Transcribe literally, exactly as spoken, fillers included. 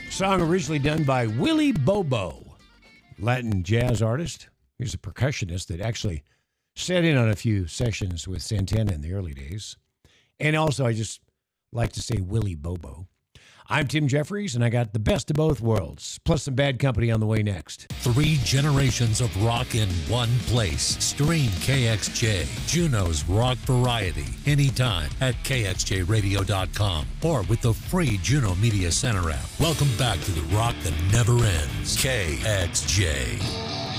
Song originally done by Willie Bobo, Latin jazz artist. He's a percussionist that actually sat in on a few sessions with Santana in the early days. And also, I just like to say Willie Bobo. I'm Tim Jeffries, and I got the best of both worlds, plus some bad company on the way next. Three generations of rock in one place. Stream K X J, Juneau's rock variety, anytime at K X J radio dot com or with the free Juneau Media Center app. Welcome back to the rock that never ends. K X J.